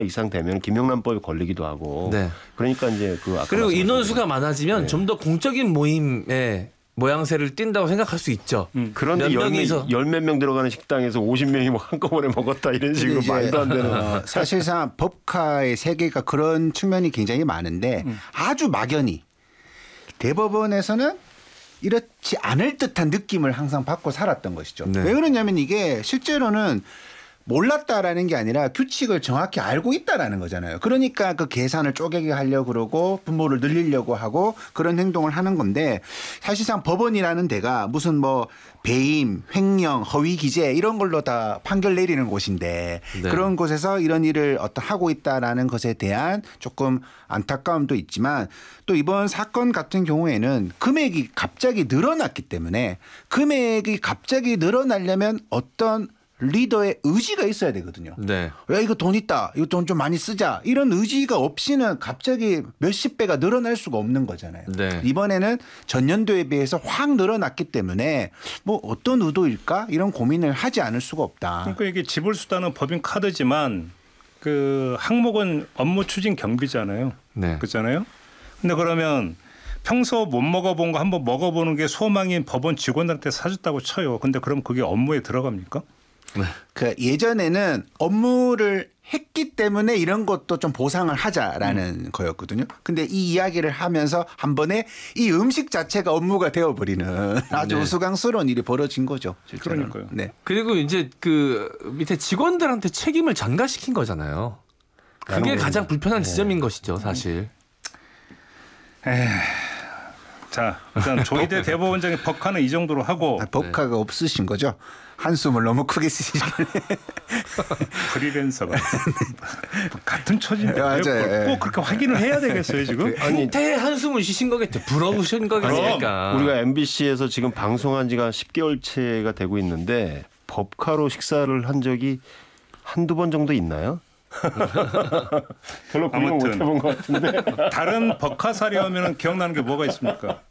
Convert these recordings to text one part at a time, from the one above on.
이상 되면 김영란법에 걸리기도 하고. 네. 그러니까 이제 그 아까 그리고 인원수가 많아지면 네. 좀 더 공적인 모임에 모양새를 띈다고 생각할 수 있죠. 그런데 몇 명이서 열 몇 명 들어가는 식당에서 50명이 뭐 한꺼번에 먹었다 이런 식으로 말도 안 되는. 사실상 법카의 세계가 그런 측면이 굉장히 많은데 아주 막연히 대법원에서는 이렇지 않을 듯한 느낌을 항상 받고 살았던 것이죠. 네. 왜 그러냐면 이게 실제로는 몰랐다라는 게 아니라 규칙을 정확히 알고 있다라는 거잖아요. 그러니까 그 계산을 쪼개게 하려고 그러고 분모를 늘리려고 하고 그런 행동을 하는 건데 사실상 법원이라는 데가 무슨 뭐 배임, 횡령, 허위 기재 이런 걸로 다 판결 내리는 곳인데 네. 그런 곳에서 이런 일을 하고 있다라는 것에 대한 조금 안타까움도 있지만 또 이번 사건 같은 경우에는 금액이 갑자기 늘어났기 때문에 금액이 갑자기 늘어나려면 어떤 리더의 의지가 있어야 되거든요. 네. 야 이거 돈 있다. 이거 돈 좀 많이 쓰자. 이런 의지가 없이는 갑자기 몇십 배가 늘어날 수가 없는 거잖아요. 네. 이번에는 전년도에 비해서 확 늘어났기 때문에 뭐 어떤 의도일까 이런 고민을 하지 않을 수가 없다. 그러니까 이게 지불수단은 법인 카드지만 그 항목은 업무 추진 경비잖아요. 네. 그렇잖아요. 근데 그러면 평소 못 먹어본 거 한번 먹어보는 게 소망인 법원 직원들한테 사줬다고 쳐요. 근데 그럼 그게 업무에 들어갑니까? 그 예전에는 업무를 했기 때문에 이런 것도 좀 보상을 하자라는 거였거든요. 근데 이 이야기를 하면서 한 번에 이 음식 자체가 업무가 되어버리는 아주 네. 우스꽝스러운 일이 벌어진 거죠. 실제로는. 그러니까요. 네. 그리고 이제 그 밑에 직원들한테 책임을 전가시킨 거잖아요. 그게 가장 불편한 지점인 것이죠, 사실. 자, 일단 조희대 대법원장의 법카는 이 정도로 하고 법카가 없으신 거죠. 한숨을 너무 크게 쓰시네. 프리랜서가 같은 처지인데 맞아요. 왜 꼭 그렇게 확인을 해야 되겠어요 지금? 한테 한숨을 쉬신 거겠죠. 부러우신 거겠으니까. 우리가 MBC에서 지금 방송한 지가 10개월째가 되고 있는데 법카로 식사를 한 적이 한두 번 정도 있나요? 별로 구경 못 해본 것 같은데. 다른 법카 사례하면 기억나는 게 뭐가 있습니까?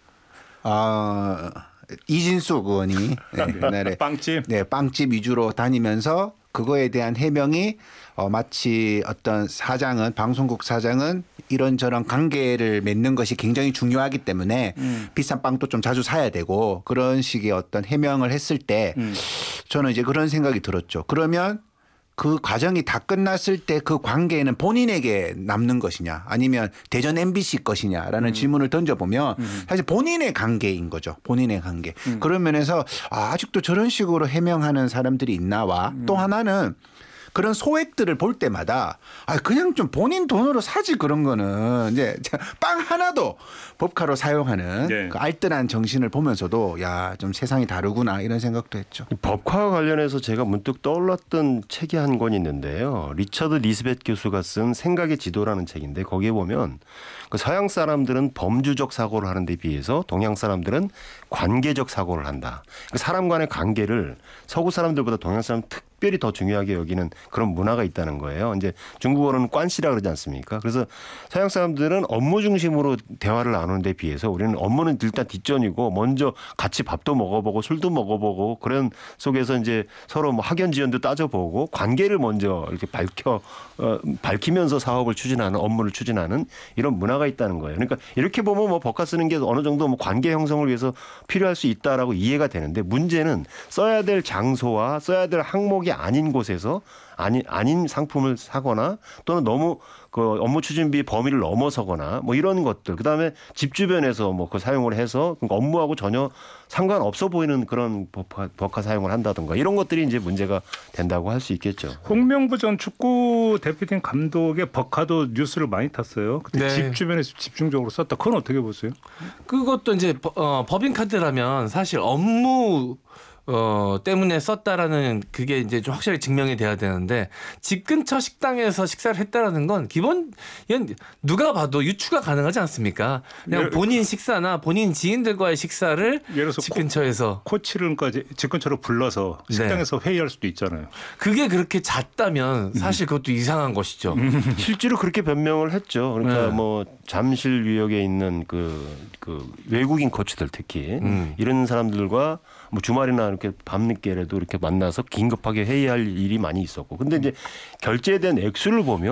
이진숙 의원이 옛날에 빵집. 네, 빵집 위주로 다니면서 그거에 대한 해명이 마치 어떤 사장은 방송국 사장은 이런저런 관계를 맺는 것이 굉장히 중요하기 때문에 비싼 빵도 좀 자주 사야 되고 그런 식의 어떤 해명을 했을 때 저는 이제 그런 생각이 들었죠. 그러면 그 과정이 다 끝났을 때 그 관계는 본인에게 남는 것이냐 아니면 대전 MBC 것이냐라는 질문을 던져보면 사실 본인의 관계인 거죠. 본인의 관계. 그런 면에서 아직도 저런 식으로 해명하는 사람들이 있나와 또 하나는 그런 소액들을 볼 때마다 그냥 좀 본인 돈으로 사지 그런 거는 이제 빵 하나도 법카로 사용하는 네. 그 알뜰한 정신을 보면서도 야, 좀 세상이 다르구나 이런 생각도 했죠. 법카와 관련해서 제가 문득 떠올랐던 책이 한 권 있는데요. 리처드 니스벳 교수가 쓴 생각의 지도라는 책인데 거기에 보면 그 서양 사람들은 범주적 사고를 하는 데 비해서 동양 사람들은 관계적 사고를 한다. 사람 간의 관계를 서구 사람들보다 동양 사람 특별히 더 중요하게 여기는 그런 문화가 있다는 거예요. 이제 중국어로는 관시라 그러지 않습니까? 그래서 서양 사람들은 업무 중심으로 대화를 나누는 데 비해서 우리는 업무는 일단 뒷전이고 먼저 같이 밥도 먹어보고 술도 먹어보고 그런 속에서 이제 서로 뭐 학연지연도 따져보고 관계를 먼저 이렇게 밝히면서 사업을 추진하는 업무를 추진하는 이런 문화가 있다는 거예요. 그러니까 이렇게 보면 뭐 법카 쓰는 게 어느 정도 뭐 관계 형성을 위해서 필요할 수 있다라고 이해가 되는데 문제는 써야 될 장소와 써야 될 항목이 아닌 곳에서 아닌 상품을 사거나 또는 너무 그 업무 추진비 범위를 넘어서거나 뭐 이런 것들 그다음에 집 주변에서 뭐 그 사용을 해서 업무하고 전혀 상관없어 보이는 그런 법카 사용을 한다든가 이런 것들이 이제 문제가 된다고 할 수 있겠죠. 홍명보 전 축구 대표팀 감독의 법카도 뉴스를 많이 탔어요. 그때 네. 집 주변에서 집중적으로 썼다. 그건 어떻게 보세요? 그것도 이제 법인카드라면 사실 업무 때문에 썼다라는 그게 이제 좀 확실히 증명이 돼야 되는데 집 근처 식당에서 식사를 했다라는 건 기본 누가 봐도 유추가 가능하지 않습니까? 그냥 본인 식사나 본인 지인들과의 식사를 집 근처에서 코치를 집 근처로 불러서 식당에서 회의할 수도 있잖아요. 그게 그렇게 잦다면 사실 그것도 이상한 것이죠. 실제로 그렇게 변명을 했죠. 그러니까 뭐 잠실 유역에 있는 그 외국인 코치들 특히 이런 사람들과 뭐 주말이나 이렇게 밤늦게라도 이렇게 만나서 긴급하게 회의할 일이 많이 있었고. 근데 이제 결제에 대한 액수를 보면